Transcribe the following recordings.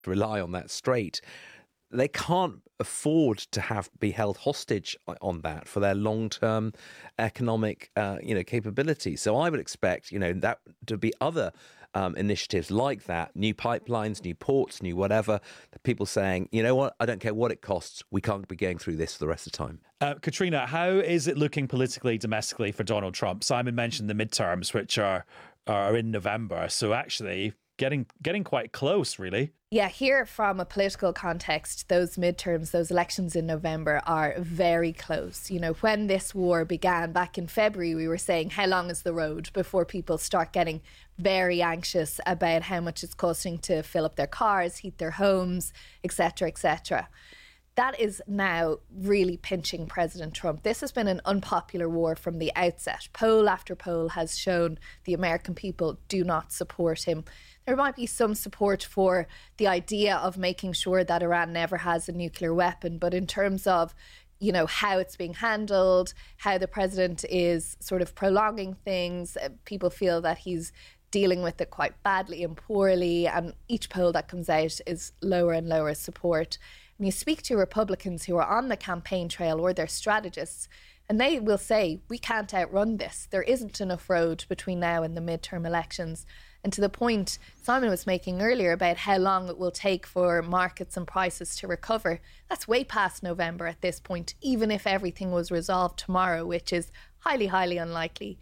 rely on that strait. They can't afford to be held hostage on that for their long-term economic, capability. So I would expect, that to be other initiatives like that, new pipelines, new ports, new whatever, people saying, you know what, I don't care what it costs, we can't be going through this for the rest of the time. Katrina, how is it looking politically, domestically for Donald Trump? Simon mentioned the midterms, which are in November. So actually getting quite close, really. Yeah, here from a political context, those midterms, those elections in November are very close. When this war began back in February, we were saying, how long is the road before people start getting very anxious about how much it's costing to fill up their cars, heat their homes, etc., etc. That is now really pinching President Trump. This has been an unpopular war from the outset. Poll after poll has shown the American people do not support him. There might be some support for the idea of making sure that Iran never has a nuclear weapon, but in terms of how it's being handled, how the president is sort of prolonging things, people feel that he's dealing with it quite badly and poorly, and each poll that comes out is lower and lower support. And you speak to Republicans who are on the campaign trail or their strategists, and they will say, we can't outrun this. There isn't enough road between now and the midterm elections. And to the point Simon was making earlier about how long it will take for markets and prices to recover, that's way past November at this point, even if everything was resolved tomorrow, which is highly, highly unlikely.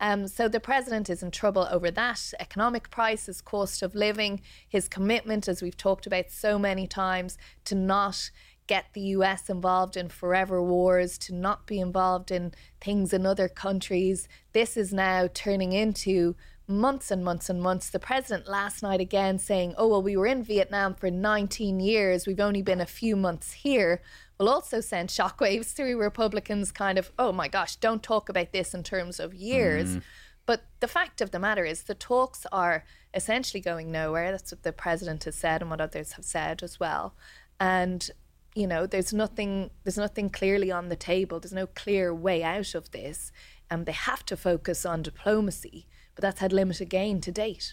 So the president is in trouble over that. Economic prices, cost of living, his commitment, as we've talked about so many times, to not get the US involved in forever wars, to not be involved in things in other countries. This is now turning into months and months and months. The president last night again saying, we were in Vietnam for 19 years. We've only been a few months here. Will also send shockwaves through Republicans kind of, oh my gosh, don't talk about this in terms of years. But the fact of the matter is the talks are essentially going nowhere. That's what the president has said and what others have said as well. And there's nothing clearly on the table. There's no clear way out of this. They have to focus on diplomacy, but that's had limited gain to date.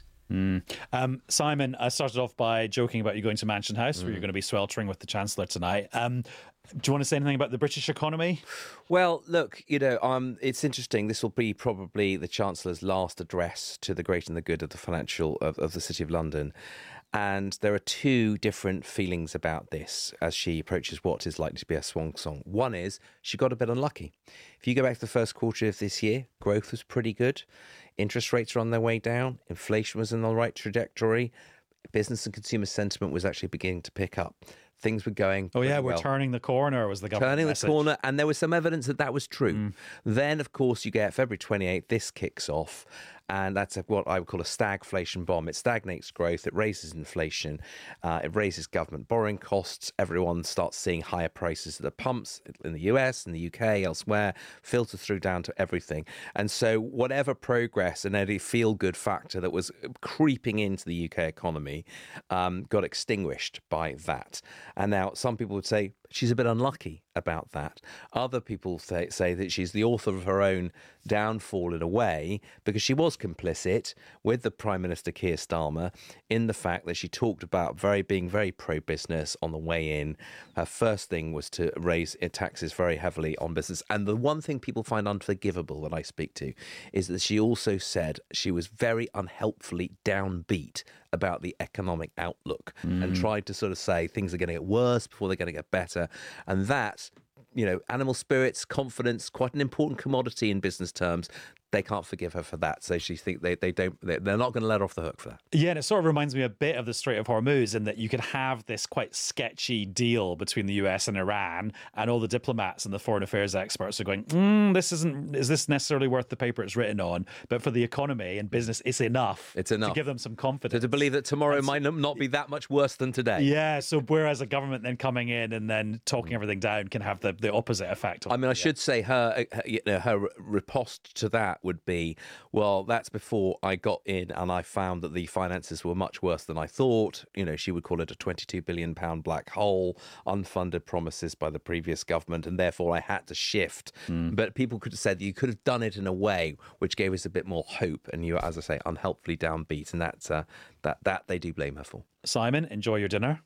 Simon, I started off by joking about you going to Mansion House, where you're going to be sweltering with the Chancellor tonight. Do you want to say anything about the British economy? Well, look, it's interesting. This will be probably the Chancellor's last address to the great and the good of the financial of the City of London. And there are two different feelings about this as she approaches what is likely to be a swan song. One is she got a bit unlucky. If you go back to the first quarter of this year, growth was pretty good. Interest rates are on their way down. Inflation was in the right trajectory. Business and consumer sentiment was actually beginning to pick up. Things were going we're turning the corner, was the government message. The corner, and there was some evidence that was true. Then, of course, you get February 28th, this kicks off, and that's what I would call a stagflation bomb. It stagnates growth, it raises inflation, it raises government borrowing costs, everyone starts seeing higher prices at the pumps in the US, in the UK, elsewhere, filter through down to everything. And so whatever progress and any feel-good factor that was creeping into the UK economy got extinguished by that. And now some people would say she's a bit unlucky about that. Other people say that she's the author of her own downfall in a way, because she was complicit with the Prime Minister Keir Starmer in the fact that she talked about being very pro-business on the way in. Her first thing was to raise taxes very heavily on business. And the one thing people find unforgivable that I speak to is that she also said she was very unhelpfully downbeat about the economic outlook and tried to sort of say things are going to get worse before they're going to get better. And that, animal spirits, confidence, quite an important commodity in business terms. They can't forgive her for that. So she think they're not going to let her off the hook for that. Yeah, and it sort of reminds me a bit of the Strait of Hormuz, in that you could have this quite sketchy deal between the US and Iran, and all the diplomats and the foreign affairs experts are going, is this necessarily worth the paper it's written on? But for the economy and business, it's enough. To give them some confidence. To believe that tomorrow might not be that much worse than today. Yeah, so whereas a government then coming in and then talking everything down can have the opposite effect. I should say her riposte to that would be, well, that's before I got in and I found that the finances were much worse than I thought. She would call it a £22 billion black hole, unfunded promises by the previous government, and therefore I had to shift. But people could have said that you could have done it in a way which gave us a bit more hope, and you were, as I say, unhelpfully downbeat, and that they do blame her for. Simon, enjoy your dinner.